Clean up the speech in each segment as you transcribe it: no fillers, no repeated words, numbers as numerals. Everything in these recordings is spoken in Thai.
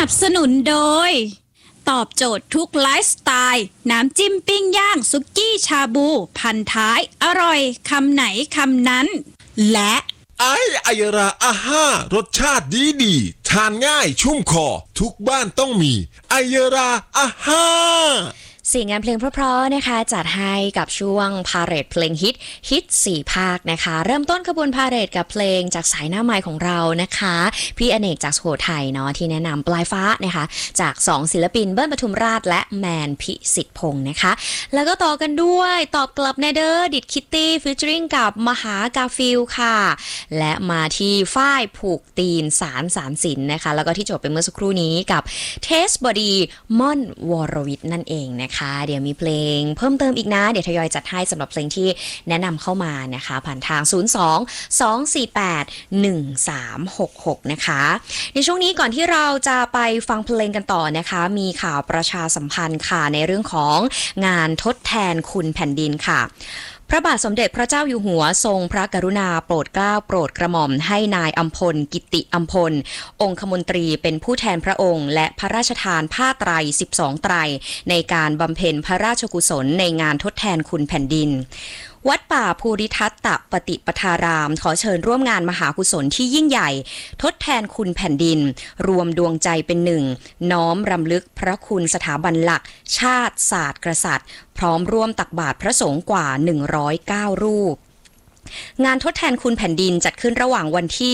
บสนุนโดยตอบโจทย์ทุกไลฟ์สไตล์น้ำจิ้มปิ้งย่างสุกี้ชาบูพันท้ายอร่อยคำไหนคำนั้นและไอยราอาห้ารสชาติดีทานง่ายชุ่มคอทุกบ้านต้องมีไอยราอาห้า 4 งานเพลงเพราะๆนะคะจัดให้กับช่วงพาเหรดเพลงฮิต4 ภาคนะคะเริ่มต้นขบวนพาเหรดกับเพลงจากสายหน้าไมค์ของเรานะคะพี่อเนกจากสุโขทัยเนาะที่แนะนำปลายฟ้านะคะจาก2 ศิลปินเบิ้ลปทุมราชและแมนพิสิทธิ์พงศ์นะคะแล้วก็ต่อกันด้วยตอบกลับในเดอร์ดิดคิตตี้ฟีเจอริงกับมหากาฟิลค่ะและมาที่ฝ้ายผูกตีนสารสินนะคะแล้วก็ที่จบไปเมื่อสักครู่นี้กับเทสบอดีม่อนวรวิทย์นั่นเองนะคะเดี๋ยวมีเพลงเพิ่มเติมอีกนะเดี๋ยวทยอยจัดให้สำหรับเพลงที่แนะนำเข้ามานะคะผ่านทาง02-248-1366นะคะในช่วงนี้ก่อนที่เราจะไปฟังเพลงกันต่อนะคะมีข่าวประชาสัมพันธ์ค่ะในเรื่องของงานทดแทนคุณแผ่นดินค่ะพระบาทสมเด็จพระเจ้าอยู่หัวทรงพระกรุณาโปรดเกล้าโปรดกระหม่อมให้นายอัมพลกิติอัมพลองคมนตรีเป็นผู้แทนพระองค์และพระราชทานผ้าไตร12 ไตรในการบำเพ็ญพระราชกุศลในงานทดแทนคุณแผ่นดินวัดป่าภูริทัตตปฏิปทารามขอเชิญร่วมงานมหากุศลที่ยิ่งใหญ่ทดแทนคุณแผ่นดินรวมดวงใจเป็นหนึ่งน้อมรำลึกพระคุณสถาบันหลักชาติศาสตร์กษัตริย์พร้อมร่วมตักบาตรพระสงฆ์กว่า109 รูปงานทดแทนคุณแผ่นดินจัดขึ้นระหว่างวันที่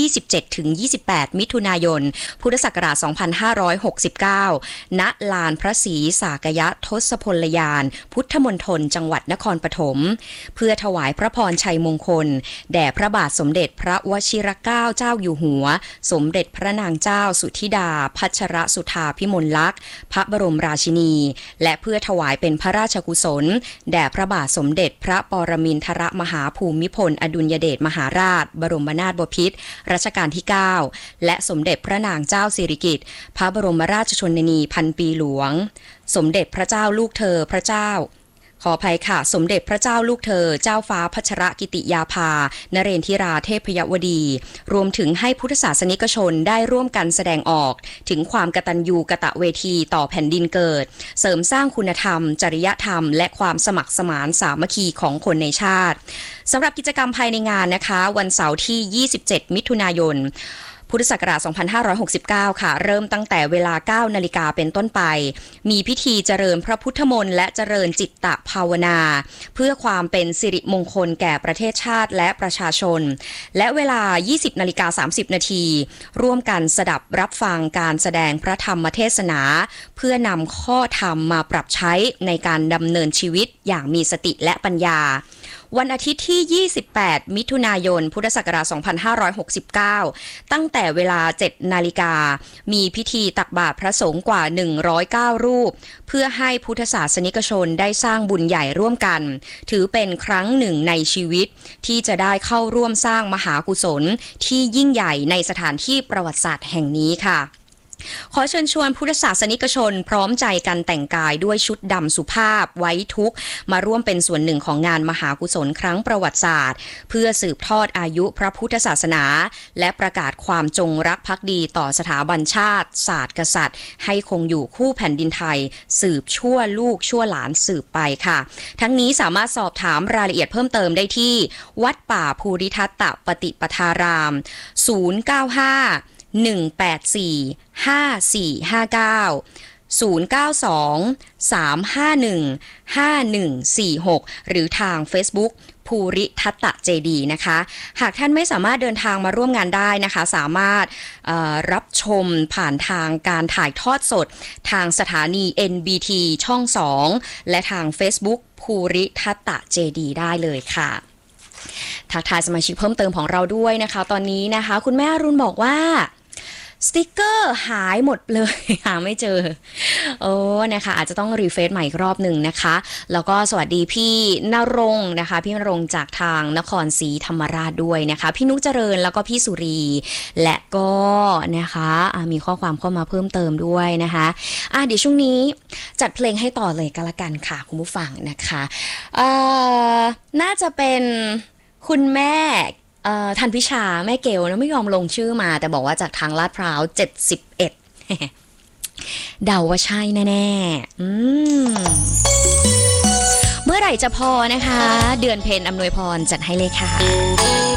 27-28 มิถุนายน พุทธศักราช 2569 ณ ลานพระศรีสากยทศพลยาน พุทธมณฑลจังหวัดนครปฐม เพื่อถวายพระพรชัยมงคล แด่พระบาทสมเด็จพระวชิรเกล้าเจ้าอยู่หัว สมเด็จพระนางเจ้าสุธิดา พัชรสุธาพิมลลักษณ์ พระบรมราชินี และเพื่อถวายเป็นพระราชกุศล แด่พระบาทสมเด็จพระปรมินทรมหาภูมิพลอดุลยเดชมหาราชบรมนาถบพิตรรัชกาลที่ 9 และสมเด็จพระนางเจ้าสิริกิติ์พระบรมราชชนนีพันปีหลวงสมเด็จพระเจ้าลูกเธอพระเจ้าขออภัยค่ะสมเด็จพระเจ้าลูกเธอเจ้าฟ้าพัชรกิติยาภานเรนทิราเทพยวดีรวมถึงให้พุทธศาสนิกชนได้ร่วมกันแสดงออกถึงความกตัญญูกตเวทีต่อแผ่นดินเกิดเสริมสร้างคุณธรรมจริยธรรมและความสมัครสมานสามัคคีของคนในชาติสำหรับกิจกรรมภายในงานนะคะวันเสาร์ที่ 27 มิถุนายนพุทธศักราช 2569 ค่ะเริ่มตั้งแต่เวลา 9 นาฬิกาเป็นต้นไปมีพิธีเจริญพระพุทธมนต์และเจริญจิตตภาวนาเพื่อความเป็นสิริมงคลแก่ประเทศชาติและประชาชนและเวลา 20:30 นาทีร่วมกันสดับรับฟังการแสดงพระธรรมเทศนาเพื่อนำข้อธรรมมาปรับใช้ในการดำเนินชีวิตอย่างมีสติและปัญญาวันอาทิตย์ที่ 28 มิถุนายน พุทธศักราช 2569 ตั้งแต่เวลา 7 นาฬิกามีพิธีตักบาตรพระสงฆ์กว่า 109 รูปเพื่อให้พุทธศาสนิกชนได้สร้างบุญใหญ่ร่วมกันถือเป็นครั้งหนึ่งในชีวิตที่จะได้เข้าร่วมสร้างมหากุศลที่ยิ่งใหญ่ในสถานที่ประวัติศาสตร์แห่งนี้ค่ะขอเชิญชวนพุทธศาสนิกชนพร้อมใจกันแต่งกายด้วยชุดดำสุภาพไว้ทุกข์มาร่วมเป็นส่วนหนึ่งของงานมหากุศลครั้งประวัติศาสตร์เพื่อสืบทอดอายุพระพุทธศาสนาและประกาศความจงรักภักดีต่อสถาบันชาติศาสตร์กษัตริย์ให้คงอยู่คู่แผ่นดินไทยสืบชั่วลูกชั่วหลานสืบไปค่ะทั้งนี้สามารถสอบถามรายละเอียดเพิ่มเติมได้ที่วัดป่าภูริทัตตปฏิปทาราม095 184 5459 092 351 5146 หรือทาง Facebook ภูริทัตตะเจดีนะคะหากท่านไม่สามารถเดินทางมาร่วมงานได้นะคะสามารถรับชมผ่านทางการถ่ายทอดสดทางสถานี NBT ช่อง 2 และทาง Facebook ภูริทัตตะเจดีได้เลยค่ะทักทายสมาชิกเพิ่มเติมของเราด้วยนะคะตอนนี้นะคะคุณแม่อรุณบอกว่าสติกเกอร์หายหมดเลยหาไม่เจอนะคะอาจจะต้องรีเฟรชใหม่อีกรอบหนึ่งนะคะแล้วก็สวัสดีพี่ณรงค์นะคะพี่ณรงค์จากทางนครศรีธรรมราชด้วยนะคะพี่นุกเจริญแล้วก็พี่สุรีและก็นะคะมีข้อความเข้ามาเพิ่มเติมด้วยนะคะเดี๋ยวช่วงนี้จัดเพลงให้ต่อเลยก็แล้วกันค่ะคุณผู้ฟังนะคะน่าจะเป็นคุณแม่ทันพิชาแม่เกลนะไม่ยอมลงชื่อมาแต่บอกว่าจากทางลาดพร้าว71 เดาว่าใช่แน่ๆเมื่อไหร่จะพอนะคะเดือนเพ็ญอำนวยพรจัดให้เลยค่ะ